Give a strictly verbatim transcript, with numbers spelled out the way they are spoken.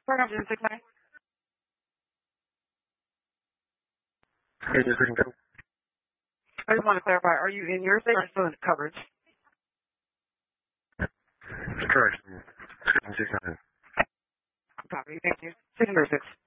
Program six nine. Hey, just reading through. I just want to clarify, are you in your state or still in coverage? Correct. six nine. Copy, thank you. six six.